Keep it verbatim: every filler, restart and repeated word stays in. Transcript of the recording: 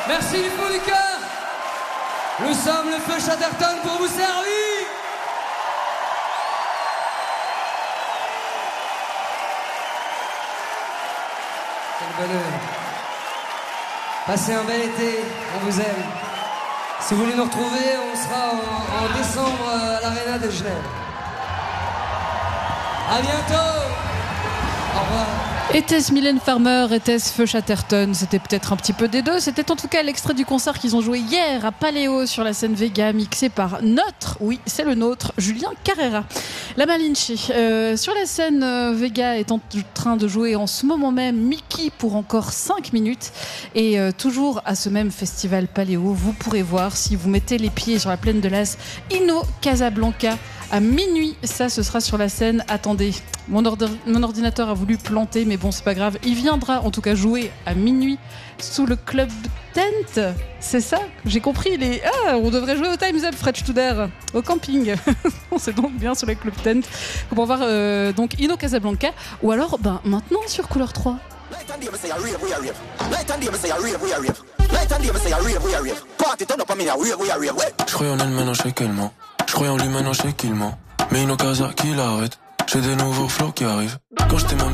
Merci du fond du cœur. Nous sommes le Feu Chatterton pour vous servir. Quel bonheur. Passez un bel été, on vous aime. Si vous voulez nous retrouver, on sera en, en décembre à l'Arena de Genève. À bientôt. Au revoir. Était-ce Mylène Farmer, était-ce Feu Chatterton? C'était peut-être un petit peu des deux. C'était en tout cas l'extrait du concert qu'ils ont joué hier à Paléo sur la scène Vega, mixé par notre, oui c'est le nôtre, Julien Carrera. La Malinche, euh, sur la scène euh, Vega est en train de jouer en ce moment même Mickey pour encore cinq minutes. Et euh, toujours à ce même festival Paléo, vous pourrez voir, si vous mettez les pieds sur la plaine de l'As, Inno Casablanca à minuit. Ça, ce sera sur la scène. Attendez, mon, ordi- mon ordinateur a voulu planter, mais bon, c'est pas grave. Il viendra en tout cas jouer à minuit sous le club tent. C'est ça, j'ai compris. Les... Ah, on devrait jouer au Time's Up, Fred Studer, au camping. C'est donc bien sur le club tent. Pour voir euh, donc Inno Casablanca, ou alors ben, maintenant sur Couleur trois. Je croyais en elle maintenant, je sais qu'elle ment. Je croyais en lui maintenant, je sais qu'il ment. Mais Inno Casa qui l'arrête. J'ai des nouveaux flots qui arrivent. Quand j'étais même